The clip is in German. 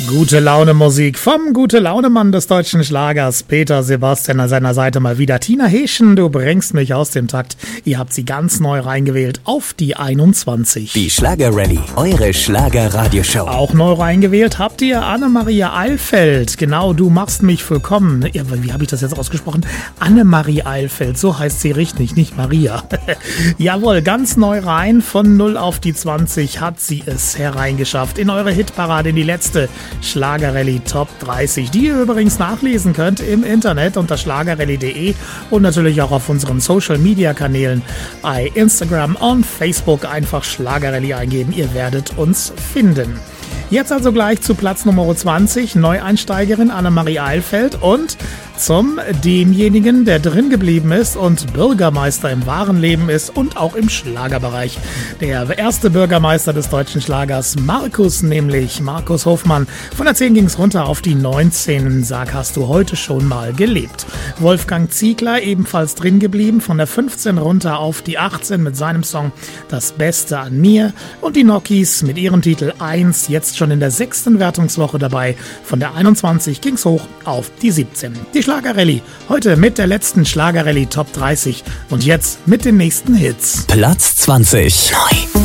Gute Laune Musik vom Gute-Laune-Mann des deutschen Schlagers, Peter Sebastian, an seiner Seite mal wieder Tina Heeschen, du bringst mich aus dem Takt. Ihr habt sie ganz neu reingewählt auf die 21. Die Schlager-Rallye, eure Schlager-Radioshow. Auch neu reingewählt habt ihr Annemarie Eilfeld. Genau, du machst mich vollkommen. Ja, wie habe ich das jetzt ausgesprochen? Annemarie Eilfeld, so heißt sie richtig, nicht Maria. Jawohl, ganz neu rein, von 0 auf die 20 hat sie es hereingeschafft. In eure Hitparade, in die letzte Schlager-Rallye Top 30, die ihr übrigens nachlesen könnt im Internet unter schlagerrallye.de und natürlich auch auf unseren Social-Media-Kanälen bei Instagram und Facebook einfach Schlager-Rallye eingeben. Ihr werdet uns finden. Jetzt also gleich zu Platz Nummer 20, Neueinsteigerin Annemarie Eilfeld und zum demjenigen, der drin geblieben ist und Bürgermeister im wahren Leben ist und auch im Schlagerbereich. Der erste Bürgermeister des deutschen Schlagers, Markus, nämlich Markus Hofmann. Von der 10 ging's runter auf die 19. Sag, hast du heute schon mal gelebt. Wolfgang Ziegler ebenfalls drin geblieben, von der 15 runter auf die 18 mit seinem Song Das Beste an mir. Und die Nokis mit ihrem Titel 1, jetzt schon in der 6. Wertungswoche dabei. Von der 21 ging's hoch auf die 17. Die Schlager-Rallye, heute mit der letzten Schlager-Rallye Top 30 und jetzt mit den nächsten Hits. Platz 20. Neu.